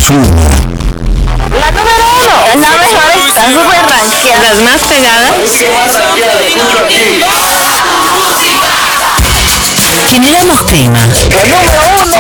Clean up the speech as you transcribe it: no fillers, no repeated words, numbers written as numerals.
Zumba. La número uno es la mejor, está súper rankeada. Las más pegadas. Generamos tema. La número uno.